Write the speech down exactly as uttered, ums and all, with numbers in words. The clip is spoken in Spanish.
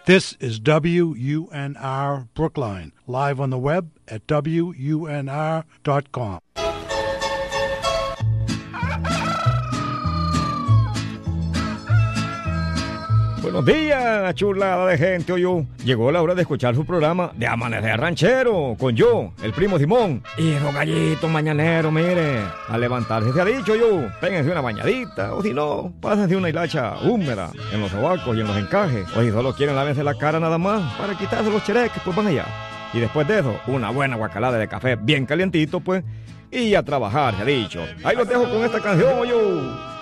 This is W U N R Brookline, live on the web at W U N R dot com. Buenos días, chulada de gente, oyó. Llegó la hora de escuchar su programa de Amanecer Ranchero, con yo, el primo Simón, y los gallitos mañaneros, mire. A levantarse se ha dicho yo, péguense una bañadita, o si no, pásense una hilacha húmeda en los sobacos y en los encajes. O si solo quieren lávense la cara nada más, para quitarse los chereques, pues van allá. Y después de eso, una buena guacalada de café bien calientito, pues, y a trabajar, se ha dicho. Ahí los dejo con esta canción, yo.